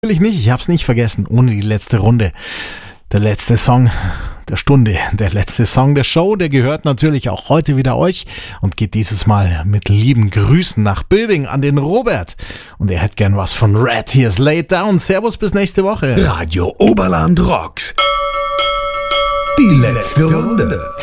Natürlich nicht, ich hab's nicht vergessen, ohne die letzte Runde. Der letzte Song der Stunde, der letzte Song der Show, der gehört natürlich auch heute wieder euch und geht dieses Mal mit lieben Grüßen nach Böbing an den Robert. Und er hätte gern was von Red. Here's Laid Down. Servus, bis nächste Woche. Radio Oberland rockt. Die letzte Runde.